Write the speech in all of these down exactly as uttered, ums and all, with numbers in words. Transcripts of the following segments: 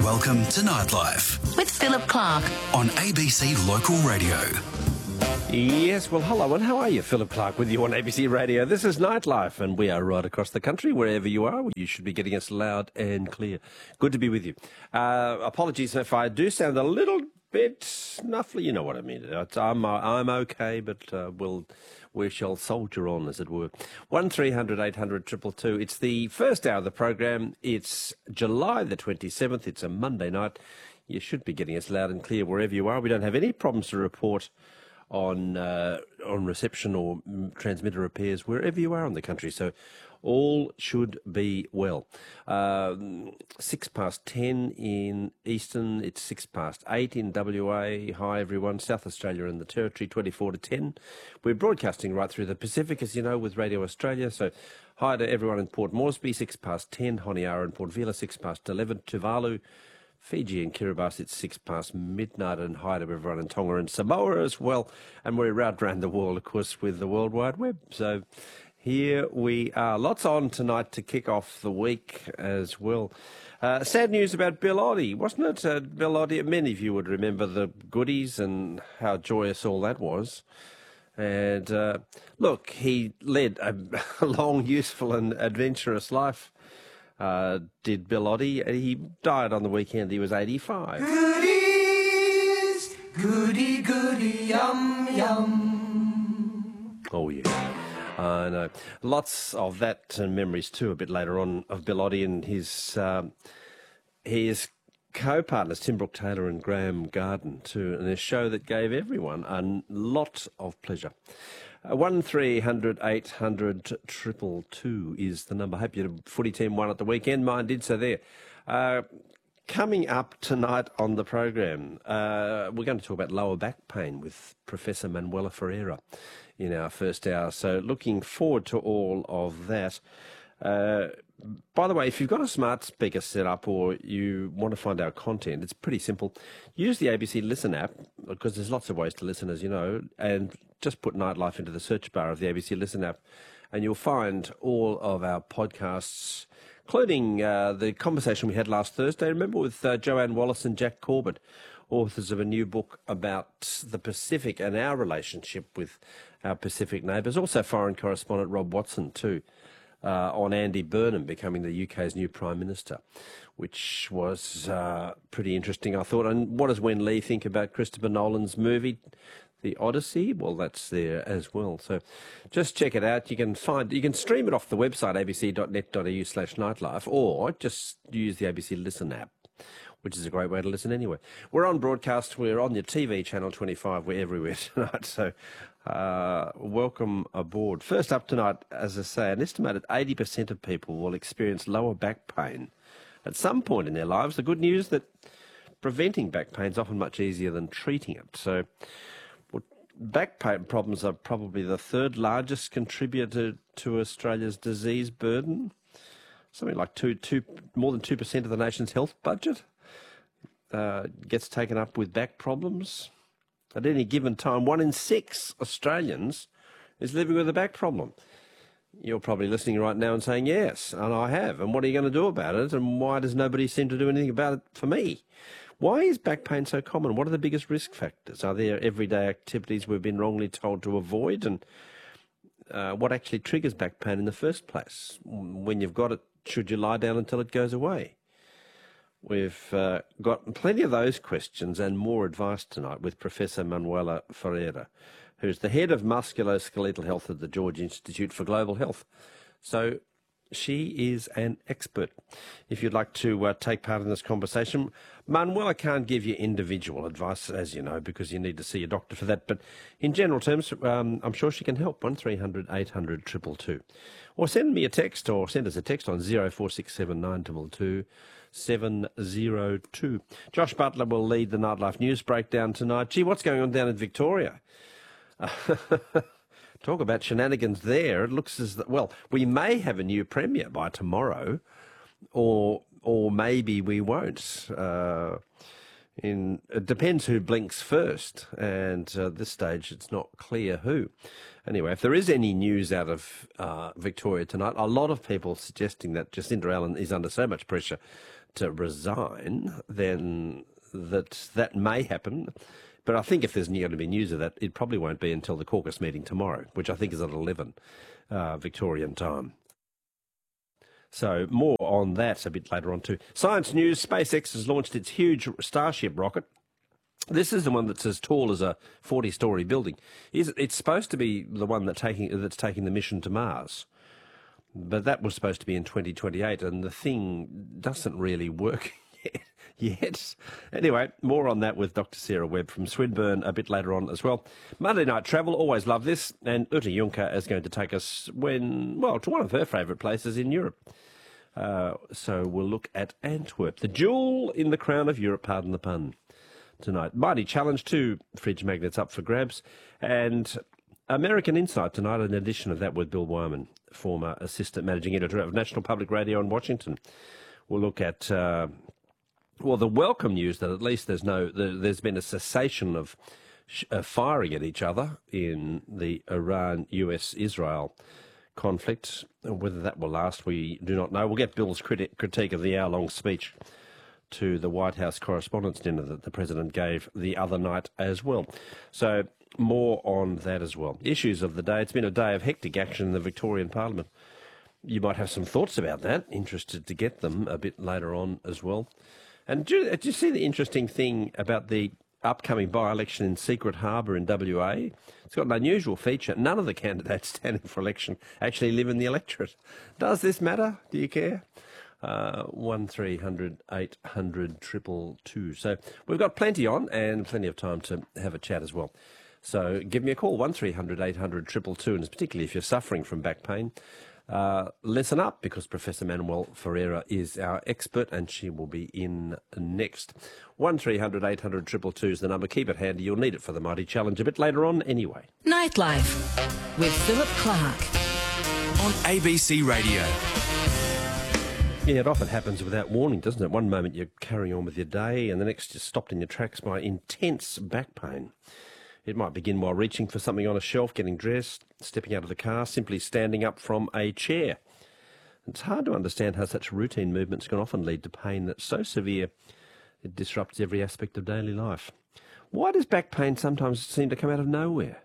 Welcome to Nightlife with Philip Clark on A B C Local Radio. Yes, well, hello, and how are you? Philip Clark with you on A B C Radio. This is Nightlife, and we are right across the country. Wherever you are, you should be getting us loud and clear. Good to be with you. Uh, apologies if I do sound a little bit snuffly. You know what I mean. It's, I'm, uh, I'm okay, but uh, we'll, we shall soldier on, as it were. one three hundred eight hundred two two two. It's the first hour of the program. It's July the twenty-seventh. It's a Monday night. You should be getting us loud and clear wherever you are. We don't have any problems to report on uh, on reception or transmitter repairs wherever you are in the country. So all should be well. Um, six past ten in Eastern, it's six past eight in W A. Hi everyone, South Australia and the Territory, twenty-four to ten. We're broadcasting right through the Pacific, as you know, with Radio Australia. So hi to everyone in Port Moresby, six past ten, Honiara and Port Vila, six past eleven, Tuvalu, Fiji and Kiribati, it's six past midnight, and hi to everyone in Tonga and Samoa as well. And we're out around the world, of course, with the World Wide Web. So here we are. Lots on tonight to kick off the week as well. Uh, sad news about Bill Oddie, wasn't it? Uh, Bill Oddie, many of you would remember the goodies and how joyous all that was. And uh, look, he led a, a long, useful and adventurous life. Uh, did Bill Oddie. He died on the weekend. He was eighty-five. Goodies, goody, goody, yum, yum. Oh, yeah. I know. Lots of that and memories, too, a bit later on, of Bill Oddie and his, um, his co-partners, Tim Brooke Taylor and Graham Garden, too, and a show that gave everyone a lot of pleasure. Uh, one three hundred eight hundred two two two is the number. Hope your footy team won at the weekend. Mine did, so there. Uh, coming up tonight on the program, uh, we're going to talk about lower back pain with Professor Manuela Ferreira in our first hour. So looking forward to all of that. Uh, by the way, if you've got a smart speaker set up or you want to find our content, it's pretty simple. Use the A B C Listen app, because there's lots of ways to listen, as you know, and just put Nightlife into the search bar of the A B C Listen app, and you'll find all of our podcasts, including uh, the conversation we had last Thursday, remember, with uh, Joanne Wallace and Jack Corbett, authors of a new book about the Pacific and our relationship with our Pacific neighbours. Also foreign correspondent Rob Watson, too. Uh, on Andy Burnham becoming the U K's new Prime Minister, which was uh, pretty interesting, I thought. And what does Wen Lee think about Christopher Nolan's movie, The Odyssey? Well, that's there as well. So just check it out. You can find, you can stream it off the website, abc.net.au slash nightlife, or just use the A B C Listen app, which is a great way to listen anyway. We're on broadcast. We're on your T V, Channel twenty-five. We're everywhere tonight. So uh, welcome aboard. First up tonight, as I say, an estimated eighty percent of people will experience lower back pain at some point in their lives. The good news that preventing back pain is often much easier than treating it. So well, back pain problems are probably the third largest contributor to Australia's disease burden. Something like two, two, more than two percent of the nation's health budget uh, gets taken up with back problems. At any given time, one in six Australians is living with a back problem. You're probably listening right now and saying, yes, and I have. And what are you going to do about it? And why does nobody seem to do anything about it for me? Why is back pain so common? What are the biggest risk factors? Are there everyday activities we've been wrongly told to avoid? And uh, what actually triggers back pain in the first place? When you've got it, should you lie down until it goes away? We've uh, got plenty of those questions and more advice tonight with Professor Manuela Ferreira, who's the head of musculoskeletal health at the George Institute for Global Health. So she is an expert. If you'd like to uh, take part in this conversation, Manuela can't give you individual advice, as you know, because you need to see a doctor for that. But in general terms, um, I'm sure she can help. one three hundred eight hundred two two two. Or send me a text, or send us a text on zero four six seven nine two two seven zero two. Josh Butler will lead the Nightlife News breakdown tonight. Gee, what's going on down in Victoria? Talk about shenanigans there. It looks as though, well, we may have a new premier by tomorrow, or or maybe we won't. Uh, in it depends who blinks first, and uh, at this stage it's not clear who. Anyway, if there is any news out of uh, Victoria tonight, a lot of people suggesting that Jacinda Allen is under so much pressure to resign, then that that may happen. But I think if there's going to be news of that, it probably won't be until the caucus meeting tomorrow, which I think is at eleven uh, Victorian time. So more on that a bit later on too. Science news, SpaceX has launched its huge Starship rocket. This is the one that's as tall as a forty-storey building. It's supposed to be the one that taking, that's taking the mission to Mars. But that was supposed to be in twenty twenty-eight, and the thing doesn't really work yet. Yet. Anyway, more on that with Doctor Sarah Webb from Swinburne a bit later on as well. Monday Night Travel, always love this, and Uta Juncker is going to take us when, well, to one of her favourite places in Europe. Uh, so we'll look at Antwerp, the jewel in the crown of Europe, pardon the pun, tonight. Mighty Challenge, two fridge magnets up for grabs, and American Insight tonight, an edition of that with Bill Wyman, former Assistant Managing Editor of National Public Radio in Washington. We'll look at... Uh, Well, the welcome news that at least there's no, there's been a cessation of uh, firing at each other in the Iran-U S Israel conflict. Whether that will last, we do not know. We'll get Bill's criti- critique of the hour-long speech to the White House Correspondents' Dinner that the President gave the other night as well. So more on that as well. Issues of the day. It's been a day of hectic action in the Victorian Parliament. You might have some thoughts about that. Interested to get them a bit later on as well. And do you, do you see the interesting thing about the upcoming by-election in Secret Harbour in W A? It's got an unusual feature. None of the candidates standing for election actually live in the electorate. Does this matter? Do you care? Uh, one three hundred eight hundred triple two. So we've got plenty on and plenty of time to have a chat as well. So give me a call, one three hundred eight hundred triple two, and particularly if you're suffering from back pain. Uh, listen up, because Professor Manuel Ferreira is our expert and she will be in next. one three hundred eight hundred triple two is the number. Keep it handy. You'll need it for the Mighty Challenge a bit later on anyway. Nightlife with Philip Clark On A B C Radio. Yeah, it often happens without warning, doesn't it? One moment you're carrying on with your day and the next you're stopped in your tracks by intense back pain. It might begin while reaching for something on a shelf, getting dressed, stepping out of the car, simply standing up from a chair. It's hard to understand how such routine movements can often lead to pain that's so severe it disrupts every aspect of daily life. Why does back pain sometimes seem to come out of nowhere?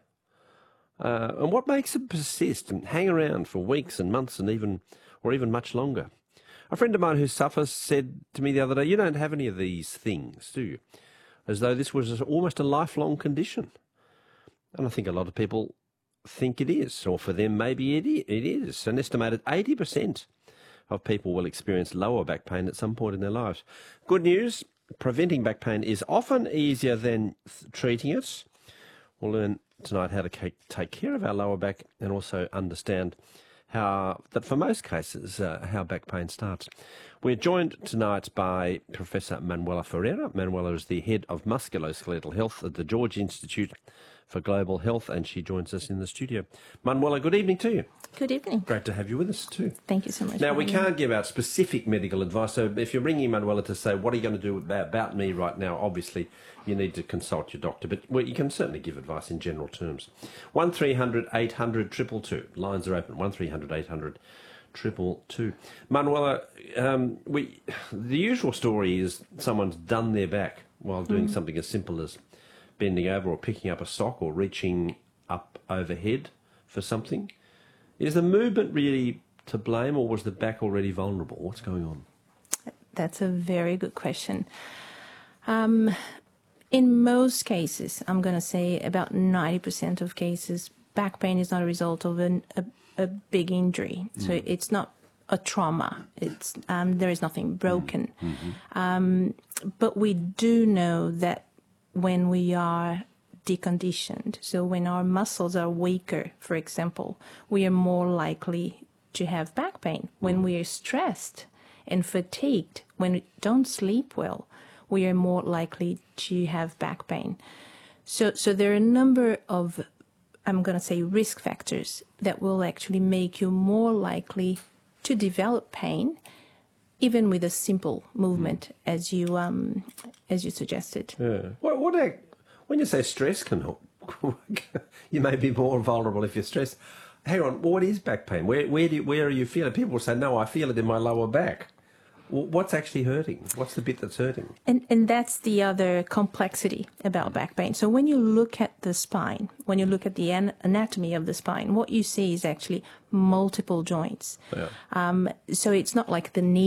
Uh, and what makes it persist and hang around for weeks and months and even, or even much longer? A friend of mine who suffers said to me the other day, "You don't have any of these things, do you?" As though this was almost a lifelong condition. And I think a lot of people think it is, or for them maybe it is. An estimated eighty percent of people will experience lower back pain at some point in their lives. Good news, preventing back pain is often easier than treating it. We'll learn tonight how to take care of our lower back and also understand how that for most cases, uh, how back pain starts. We're joined tonight by Professor Manuela Ferreira. Manuela is the head of musculoskeletal health at the George Institute for Global Health, and she joins us in the studio. Manuela, good evening to you. Good evening. Great to have you with us too. Thank you so much. Now, we having me. can't give out specific medical advice, so if you're ringing Manuela to say, what are you going to do about, about me right now, obviously you need to consult your doctor, but well, you can certainly give advice in general terms. one three hundred eight hundred triple two. Lines are open, one three hundred eight hundred triple two. Manuela, um, we, the usual story is someone's done their back while doing mm. something as simple as bending over or picking up a sock or reaching up overhead for something. Is the movement really to blame, or was the back already vulnerable? What's going on? That's a very good question. Um, in most cases, I'm going to say about ninety percent of cases, back pain is not a result of an, a, a big injury. Mm. So it's not a trauma. It's um, there is nothing broken. Mm-hmm. Um, but we do know that when we are deconditioned, so when our muscles are weaker, for example, we are more likely to have back pain. When we are stressed and fatigued, when we don't sleep well, we are more likely to have back pain. So, so there are a number of, I'm going to say, risk factors that will actually make you more likely to develop pain, even with a simple movement, as you um, as you suggested. Yeah. What, what a, when you say stress can help, you may be more vulnerable if you're stressed. Hang on, what is back pain? Where where do you, where are you feeling? People will say, no, I feel it in my lower back. W- What's actually hurting? What's the bit that's hurting? And, and that's the other complexity about back pain. So when you look at the spine, when you look at the an- anatomy of the spine, what you see is actually multiple joints. Yeah. Um, so it's not like the knee